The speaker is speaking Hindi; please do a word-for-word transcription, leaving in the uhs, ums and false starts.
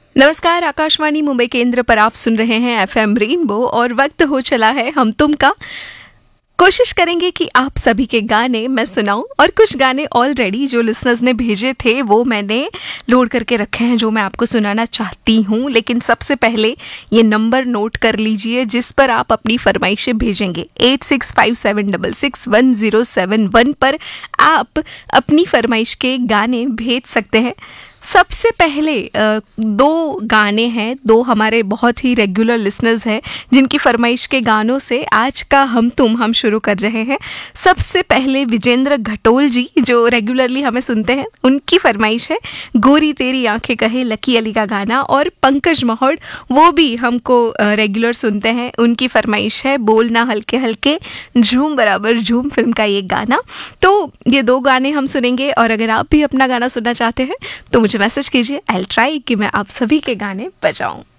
नमस्कार, आकाशवाणी मुंबई केंद्र पर आप सुन रहे हैं एफएम रेनबो और वक्त हो चला है हम तुम का। कोशिश करेंगे कि आप सभी के गाने मैं सुनाऊं और कुछ गाने ऑलरेडी जो लिसनर्स ने भेजे थे वो मैंने लोड करके रखे हैं जो मैं आपको सुनाना चाहती हूं। लेकिन सबसे पहले ये नंबर नोट कर लीजिए जिस पर आप अपनी फरमाइशें भेजेंगे। Eight six five seven double six one zero seven one पर आप अपनी फरमाइश के गाने भेज सकते हैं। सबसे पहले दो गाने हैं, दो हमारे बहुत ही रेगुलर लिसनर्स हैं जिनकी फरमाइश के गानों से आज का हम तुम हम शुरू कर रहे हैं। सबसे पहले विजेंद्र घटोल जी जो रेगुलरली हमें सुनते हैं, उनकी फरमाइश है गोरी तेरी आंखें कहे लकी अली का गाना। और पंकज महड़ वो भी हमको रेगुलर सुनते हैं, उनकी फरमाइश है बोलना हल्के हल्के झूम बराबर झूम फिल्म का ये गाना। तो ये दो गाने हम सुनेंगे और अगर आप भी अपना गाना सुनना चाहते हैं तो मुझे मैसेज कीजिए। आई विल ट्राई कि मैं आप सभी के गाने बजाऊं।